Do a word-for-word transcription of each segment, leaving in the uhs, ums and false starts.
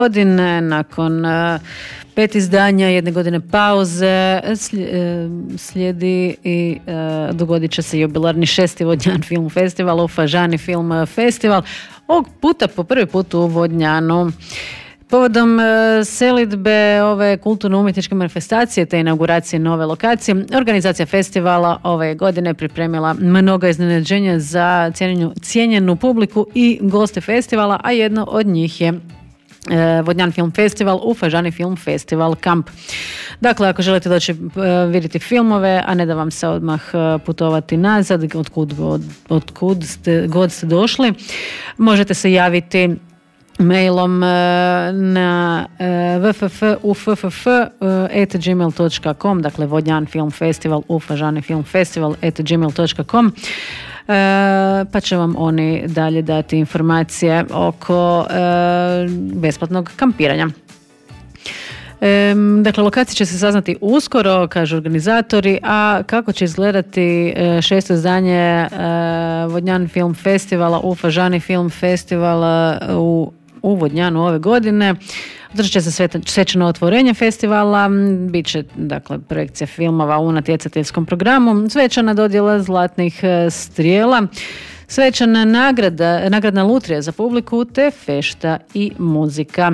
godine, nakon pet izdanja, jedne godine pauze, slijedi i dogodit će se jubilarni šesti Vodnjan film festival, u Fažani film festival, ovog puta po prvi put u Vodnjanu. Povodom selidbe ove kulturno-umjetničke manifestacije te inauguracije nove lokacije, organizacija festivala ove godine pripremila mnoga iznenađenja za cijenjenu, cijenjenu publiku i goste festivala, a jedno od njih je Vodnjan film festival u Fažani film festival kamp. Dakle, ako želite doći vidjeti filmove, a ne da vam se odmah putovati nazad, otkud god, otkud ste, god ste došli, možete se javiti mailom na w f f u f f f at gmail dot com, dakle Vodnjan film festival u Fažani film festival at gmail dot com, pa će vam oni dalje dati informacije oko besplatnog kampiranja. Dakle, lokacija će se saznati uskoro, kažu organizatori, a kako će izgledati šesto izdanje Vodnjan film festivala u Fažani film festivala u u Vodnjanu ove godine. Održat će se svečano otvorenje festivala, bit će dakle projekcija filmova u natjecateljskom programu, svečana dodjela zlatnih strijela, svečana nagrada, nagradna lutrija za publiku te fešta i muzika.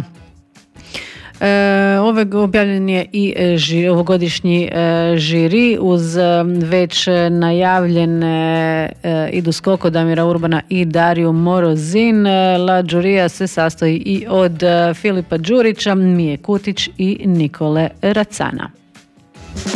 E, ove objavljen je i ži, ovogodišnji e, žiri uz e, već najavljene e, Idu Skoko, Damira Urbana i Dariju Morozin. E, La žurija se sastoji i od e, Filipa Đurića, Mije Kutić i Nikole Racana.